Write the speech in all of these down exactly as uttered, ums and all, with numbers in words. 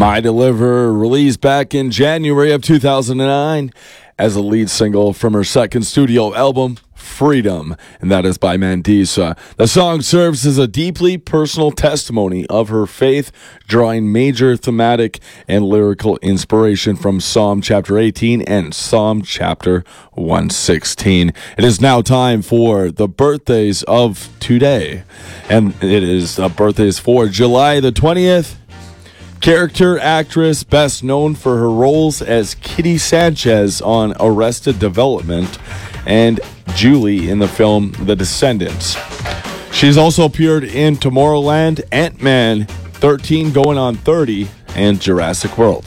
My Deliverer, released back in January of two thousand nine as a lead single from her second studio album, Freedom, and that is by Mandisa. The song serves as a deeply personal testimony of her faith, drawing major thematic and lyrical inspiration from Psalm chapter eighteen and Psalm chapter one sixteen. It is now time for the birthdays of today, and it is uh, birthdays for July the twentieth. Character actress best known for her roles as Kitty Sanchez on Arrested Development and Julie in the film The Descendants. She's also appeared in Tomorrowland, Ant-Man, thirteen going on thirty, and Jurassic World.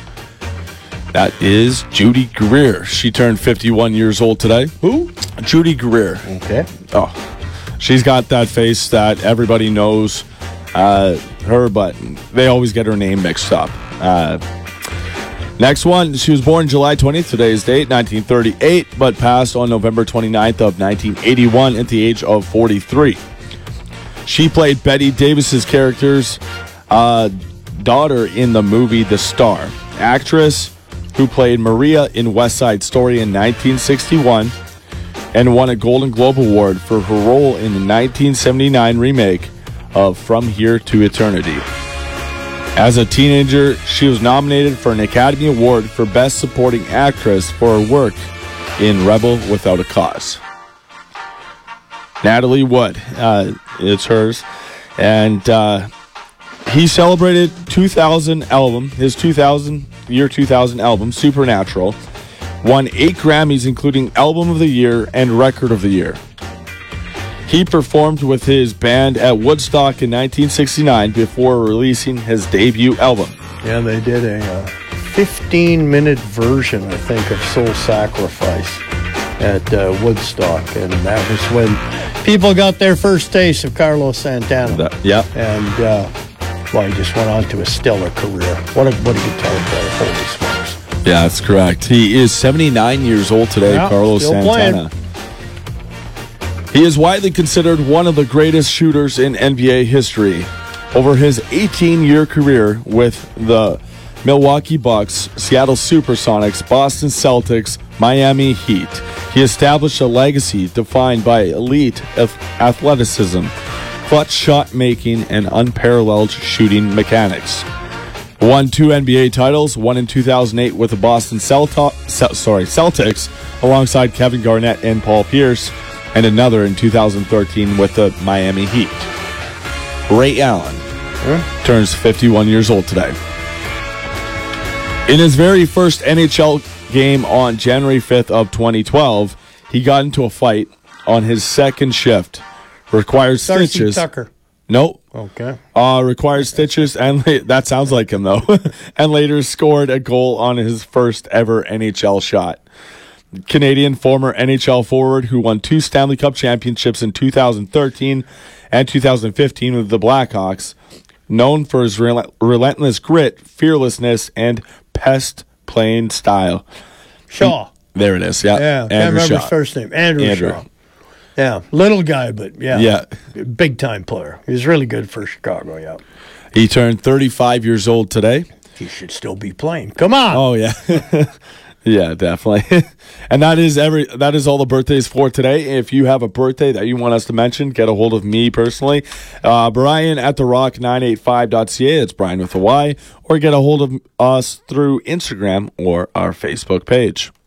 That is Judy Greer. She turned fifty-one years old today. Who? Judy Greer. Okay. Oh, she's got that face that everybody knows uh, her, but they always get her name mixed up. Uh, next one, she was born July twentieth, today's date, nineteen thirty-eight, but passed on November twenty-ninth of nineteen eighty-one at the age of forty-three. She played Betty Davis's character's uh, daughter in the movie The Star. Actress who played Maria in West Side Story in nineteen sixty-one and won a Golden Globe Award for her role in the nineteen seventy-nine remake of From Here to Eternity. As a teenager, she was nominated for an Academy Award for Best Supporting Actress for her work in Rebel Without a Cause. Natalie Wood, uh, it's hers, and uh, he celebrated two thousand album, his two thousand year two thousand album, Supernatural, won eight Grammys, including Album of the Year and Record of the Year. He performed with his band at Woodstock in nineteen sixty-nine before releasing his debut album. Yeah, they did a fifteen-minute uh, version, I think, of Soul Sacrifice at uh, Woodstock, and that was when people got their first taste of Carlos Santana. That, yeah. And, uh, well, he just went on to a stellar career. What a, what a guitar player, holy smokes. Yeah, that's correct. He is seventy-nine years old today, yeah, Carlos Santana. Playing. He is widely considered one of the greatest shooters in N B A history. Over his eighteen-year career with the Milwaukee Bucks, Seattle Supersonics, Boston Celtics, Miami Heat, he established a legacy defined by elite athleticism, clutch shot making, and unparalleled shooting mechanics. Won two N B A titles, one in two thousand eight with the Boston Celta- sorry, Celtics, alongside Kevin Garnett and Paul Pierce, and another in two thousand thirteen with the Miami Heat. Ray Allen huh? turns fifty-one years old today. In his very first N H L game on January fifth of twenty twelve, he got into a fight on his second shift. Required Darcy stitches. Tucker. Nope. Okay. Uh, required stitches, and la- that sounds like him, though. And later scored a goal on his first ever N H L shot. Canadian former N H L forward who won two Stanley Cup championships in two thousand thirteen and two thousand fifteen with the Blackhawks, known for his rel- relentless grit, fearlessness, and pest playing style. Shaw. There it is. Yeah. Yeah. Andrew Can't remember Shaw. his first name. Andrew, Andrew. Shaw. Yeah. Little guy, but yeah. Yeah. Big time player. He was really good for Chicago, yeah. He turned thirty-five years old today. He should still be playing. Come on. Oh, yeah. Yeah, definitely. And that is every that is all the birthdays for today. If you have a birthday that you want us to mention, get a hold of me personally. Uh, Brian at the rock nine eighty-five dot c a. It's Brian with a Y. Or get a hold of us through Instagram or our Facebook page.